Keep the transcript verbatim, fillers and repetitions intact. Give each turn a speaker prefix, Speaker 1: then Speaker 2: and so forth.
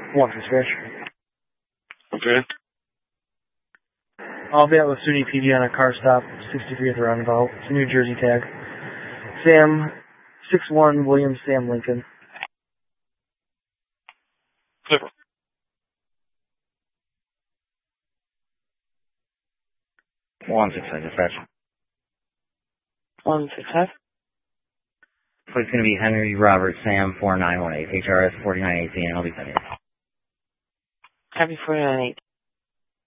Speaker 1: One for scratch.
Speaker 2: Okay.
Speaker 1: I'll be out with SUNY P D on a car stop, sixty-three at the roundabout. It's a New Jersey tag. Sam, six one, William Sam Lincoln.
Speaker 2: Clipper.
Speaker 3: One six five, dispatch.
Speaker 4: One six five.
Speaker 3: So it's going to be Henry Robert Sam four nine one eight, H R S forty-nine eighteen, and I'll be sending it.
Speaker 4: Copy forty-nine eight.